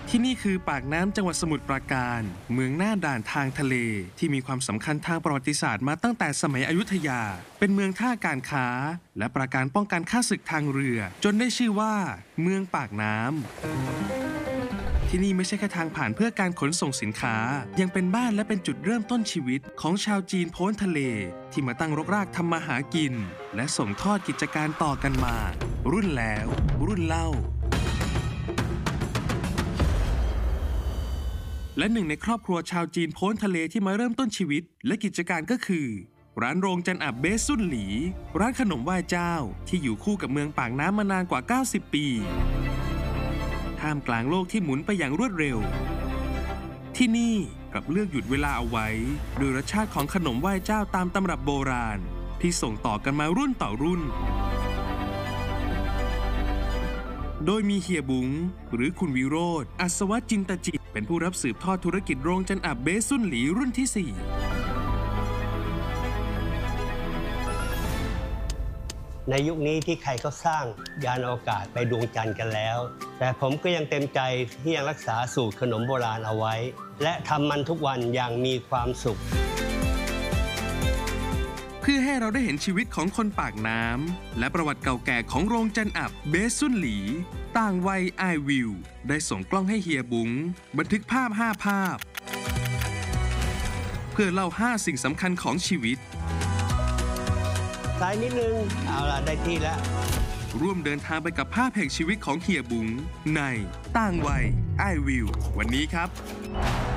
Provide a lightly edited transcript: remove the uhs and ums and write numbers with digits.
ที่นี่คือปากน้ำจังหวัดสมุทรปราการเมืองหน้าด่านทางทะเลที่มีความสำคัญทางประวัติศาสตร์มาตั้งแต่สมัยอยุธยาเป็นเมืองท่าการค้าและปราการป้องกันข้าศึกทางเรือจนได้ชื่อว่าเมืองปากน้ำที่นี่ไม่ใช่แค่ทางผ่านเพื่อการขนส่งสินค้ายังเป็นบ้านและเป็นจุดเริ่มต้นชีวิตของชาวจีนโพ้นทะเลที่มาตั้งรกรากทำมาหากินและส่งทอดกิจการต่อกันมารุ่นแล้วรุ่นเล่าและหนึ่งในครอบครัวชาวจีนโพ้นทะเลที่มาเริ่มต้นชีวิตและกิจการก็คือร้านโรงจันอับเบสซุ่นหลีร้านขนมไหว้เจ้าที่อยู่คู่กับเมืองปากน้ำมานานกว่า90ปีท่ามกลางโลกที่หมุนไปอย่างรวดเร็วที่นี่กลับเลือกหยุดเวลาเอาไว้โดยรสชาติของขนมไหว้เจ้าตามตำรับโบราณที่ส่งต่อกันมารุ่นต่อรุ่นโดยมีเฮียบุ๋งหรือคุณวิโรจน์ อัศวจินตจิตเป็นผู้รับสืบทอดธุรกิจโรงจันอับเบสซุ่นหลีรุ่นที่ 4ในยุคนี้ที่ใครก็สร้างยานอวกาศไปดวงจันทร์กันแล้วแต่ผมก็ยังเต็มใจที่ยังรักษาสูตรขนมโบราณเอาไว้และทำมันทุกวันอย่างมีความสุขเพื่อให้เราได้เห็นชีวิตของคนปากน้ำและประวัติเก่าแก่ของโรงจันอับเบสซุ่นหลีต่างวัยไอวิวได้ส่งกล้องให้เฮียบุ๋งบันทึกภาพ5 ภาพเพื่อเล่า5 สิ่งสำคัญของชีวิตซ้ายนิดนึงเอาล่ะได้ที่แล้วร่วมเดินทางไปกับภาพแห่งชีวิตของเฮียบุ๋งในต่างวัยไอวิววันนี้ครับ